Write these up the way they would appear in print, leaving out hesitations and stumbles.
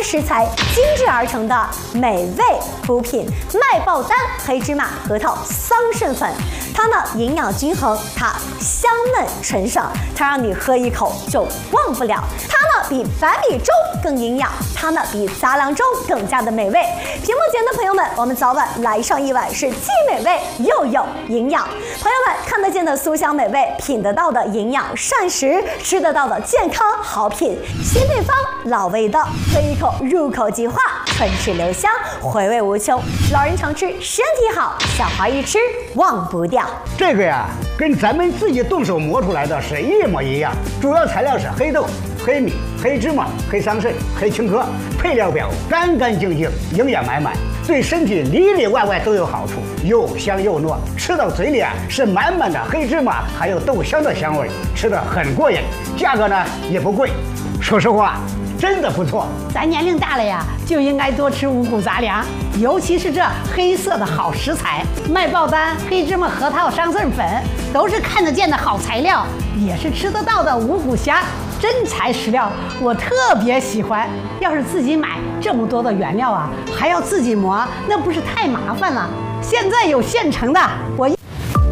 食材精制而成的美味补品麦爆丹黑芝麻核桃桑葚粉。它呢营养均衡，它香嫩纯爽，它让你喝一口就忘不了。它呢比白米粥更营养，它呢比杂粮粥更加的美味。屏幕前的朋友们，我们早晚来上一碗是既美味又有营养。朋友们看得见的酥香美味，品得到的营养膳食，吃得到的健康好品，新配方老味道，喝一口入口即化，唇齿留香，回味无穷。老人常吃身体好，小孩一吃忘不掉。 这个呀，跟咱们自己动手磨出来的是一模一样，主要材料是黑豆、黑米、黑芝麻、黑桑葚、黑青稞，配料表干干净净，营养满满，对身体里里外外都有好处，又香又糯，吃到嘴里啊是满满的黑芝麻还有豆香的香味，吃得很过瘾，价格呢也不贵，说实话真的不错。 咱年龄大了呀，就应该多吃五谷杂粮，尤其是这黑色的好食材，麦爆丹、黑芝麻核桃桑葚粉，都是看得见的好材料，也是吃得到的五谷虾，真材实料，我特别喜欢。要是自己买这么多的原料啊，还要自己磨，那不是太麻烦了？现在有现成的，我一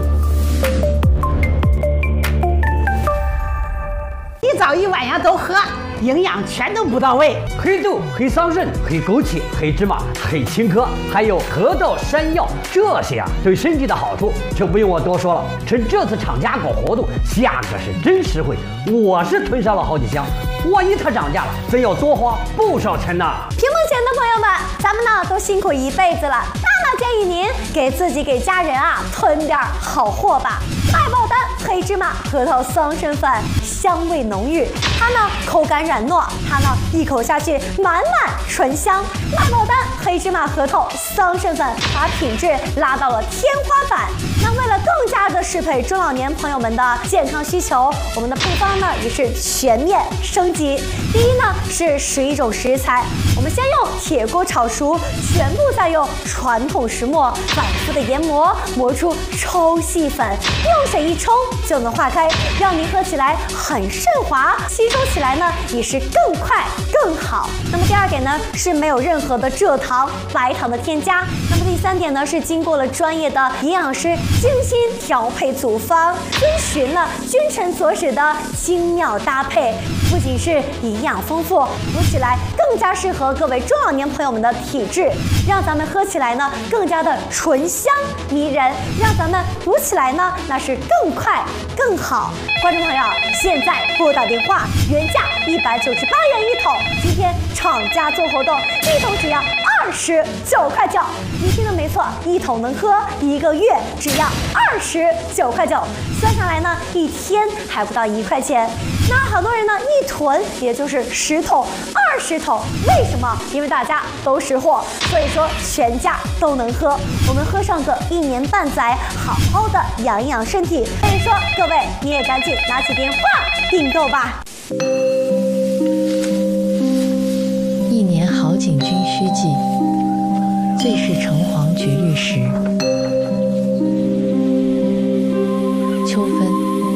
早一晚呀都喝，营养全都不到位。 黑豆、黑桑葚、黑枸杞、黑芝麻、黑青稞，还有核桃、山药，这些啊对身体的好处就不用我多说了。趁这次厂家搞活动，价格是真实惠，我是囤上了好几箱。万一它涨价了，真要多花不少钱呢。 屏幕前的朋友们，咱们呢都辛苦一辈子了，那建议您给自己给家人啊囤点好货吧。麦爆丹黑芝麻核桃桑葚粉，香味浓郁，它呢口感软糯，它呢一口下去满满醇香。麦爆丹黑芝麻核桃桑葚粉把品质拉到了天花板。那为了更加的适配中老年朋友们的健康需求，我们的配方呢也是全面升级。第一呢是11种食材，我们先用铁锅炒熟，全部再用传统石磨反复的研磨，磨出抽细粉，用水一冲就能化开，让您喝起来很顺滑，吸收起来呢也是更快更好。那么第二点呢是没有任何的蔗糖、白糖的添加。那么第三点呢是经过了专业的营养师精心调配组方，遵循了君臣佐使的精妙搭配，不仅是营养丰富，补起来更加适合各位中老年朋友们的体质，让咱们喝起来呢更加的醇香迷人，让咱们补起来呢那是更快更好。观众朋友，现在拨打电话，原价198元一桶，今天厂家做活动，一桶只要29块9。您听的没错，一桶能喝1个月，只要29块9，算下来呢一天还不到1块钱。那好多人呢一囤也就是10桶、20桶，为什么？因为大家都识货，所以说全家都能喝。我们喝上个1年半载，好好的养一养身体。所以说各位你也赶紧拿起电话订购吧。 一年好景君须记，最是橙黄橘绿时。秋分。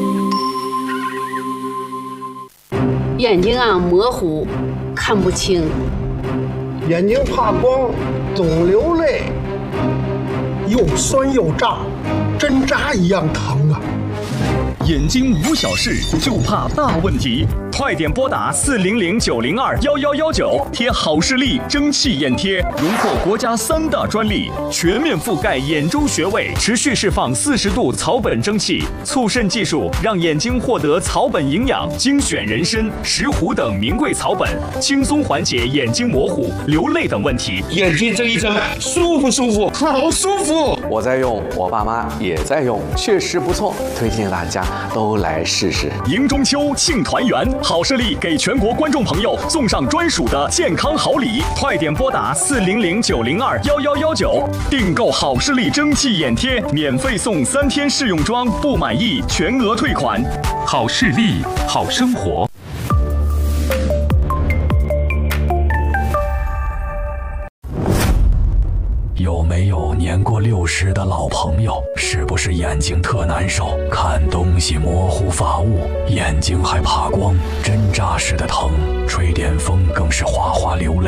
眼睛啊模糊，看不清， 眼睛怕光，总流泪，又酸又胀，针扎一样疼啊！ 眼睛无小事，就怕大问题。快点拨打400-902-1119，贴好视力蒸汽眼贴，荣获国家3大专利，全面覆盖眼周穴位，持续释放40度草本蒸汽，促渗技术让眼睛获得草本营养，精选人参、石斛等名贵草本，轻松缓解眼睛模糊、流泪等问题。 眼睛睁一睁，舒服舒服，好舒服。 我在用，我爸妈也在用，确实不错，推荐大家都来试试。 迎中秋，庆团圆，好视力给全国观众朋友送上专属的健康好礼，快点拨打400-902-1119，订购好视力蒸汽眼贴，免费送3天试用装，不满意全额退款。好视力，好生活。 有没有年过60的老朋友？是不是眼睛特难受，看东西模糊发雾，眼睛还怕光，针扎似的疼，吹点风更是哗哗流泪？